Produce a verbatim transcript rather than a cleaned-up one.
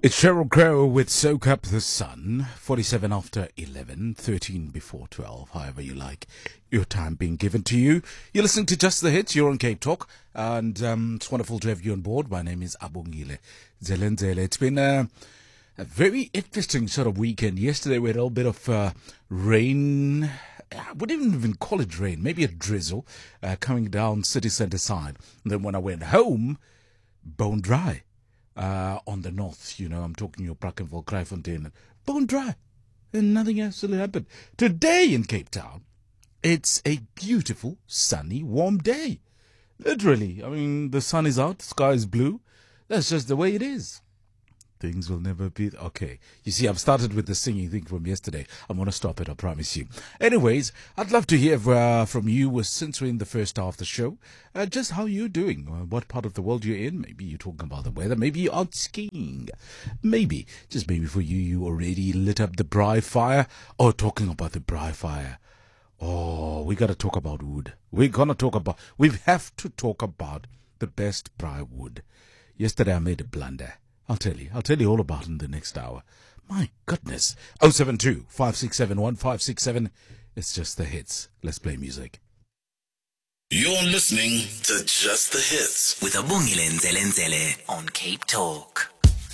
It's Sheryl Crow with Soak Up the Sun, forty-seven after eleven, thirteen before twelve, however you like your time being given to you. You're listening to Just the Hits, you're on Cape Talk, and um, it's wonderful to have you on board. My name is Abongile Zelenzele. It's been a, a very interesting sort of weekend. Yesterday we had a little bit of uh, rain. I wouldn't even call it rain, maybe a drizzle uh, coming down city centre side. And then when I went home, bone dry. Uh, on the north, you know, I'm talking your Brackenfell, Kraaifontein, bone dry, and nothing else really happened. Today in Cape Town, it's a beautiful, sunny, warm day. Literally, I mean, the sun is out, sky is blue. That's just the way it is. Things will never be okay. You see, I've started with the singing thing from yesterday. I'm going to stop it, I promise you. Anyways, I'd love to hear uh, from you since we're in the first half of the show. Uh, just how you're doing. Uh, what part of the world you're in. Maybe you're talking about the weather. Maybe you're out skiing. Maybe, just maybe for you, you already lit up the braai fire. Oh, talking about the braai fire. Oh, we got to talk about wood. We're going to talk about, we have to talk about the best braai wood. Yesterday I made a blunder. I'll tell you. I'll tell you all about it in the next hour. My goodness. oh seven two, five six seven, one five six seven. It's just the hits. Let's play music. You're listening to Just the Hits with Abongile Nzelenzele on Cape Talk.